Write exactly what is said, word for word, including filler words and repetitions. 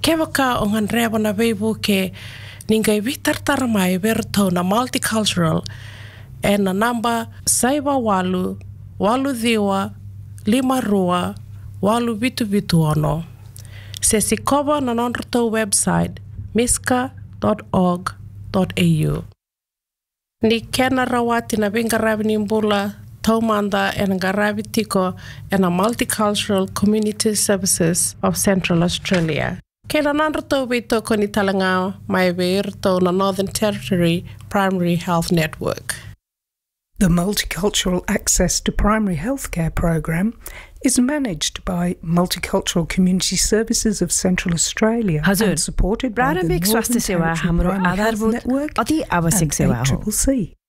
Ke waka o ngan rewa na weibu ke ningai vitartara mai verto na multicultural e na namba saiwa walu, walu dhiwa, lima rua, walu vitu vitu ono. Se si kova na nonroto website miska dot org dot a u. Ni kena rawati na vingaravi nimbula taumanda e ngaravi tiko e na Multicultural Community Services of Central Australia. Kena nonroto vito koni talanga mai veirto na Northern Territory Primary Health Network. The Multicultural Access to Primary Healthcare program is managed by Multicultural Community Services of Central Australia and supported by the Northern Territory Primary Health Network and A C C C.